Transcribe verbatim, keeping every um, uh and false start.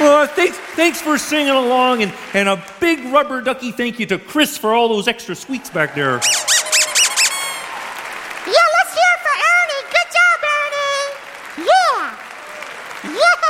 Well, thanks, thanks for singing along, and, and a big rubber ducky thank you to Chris for all those extra squeaks back there.